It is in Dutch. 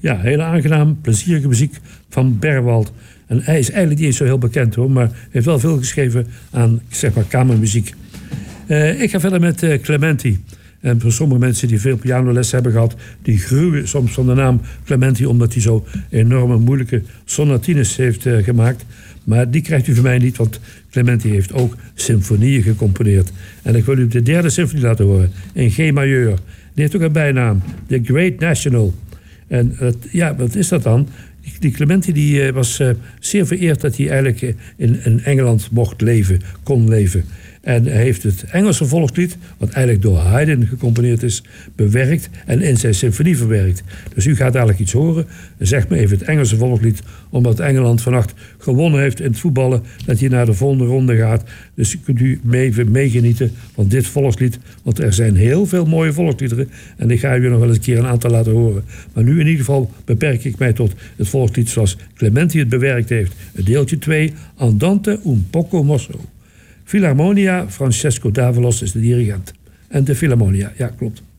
Ja, hele aangenaam, plezierige muziek van Berwald. En hij is eigenlijk niet eens zo heel bekend hoor, maar heeft wel veel geschreven aan, zeg maar, kamermuziek. Ik ga verder met Clementi. En voor sommige mensen die veel pianoles hebben gehad, die gruwen soms van de naam Clementi, omdat hij zo enorme moeilijke sonatines heeft gemaakt. Maar die krijgt u van mij niet, want Clementi heeft ook symfonieën gecomponeerd. En ik wil u de derde symfonie laten horen, in G majeur. Die heeft ook een bijnaam, The Great National. En wat is dat dan? Die Clementi die was zeer vereerd dat hij eigenlijk in Engeland kon leven. En hij heeft het Engelse volkslied, wat eigenlijk door Haydn gecomponeerd is, bewerkt en in zijn symfonie verwerkt. Dus u gaat dadelijk iets horen. Zeg me even het Engelse volkslied, omdat Engeland vannacht gewonnen heeft in het voetballen, dat hij naar de volgende ronde gaat. Dus kunt u even meegenieten van dit volkslied, want er zijn heel veel mooie volksliederen en ik ga u nog wel eens een keer een aantal laten horen. Maar nu in ieder geval beperk ik mij tot het volkslied zoals Clementi het bewerkt heeft. Het deeltje 2, Andante un poco mosso. Philharmonia, Francesco Davalos is de dirigent. En de Philharmonia, ja klopt.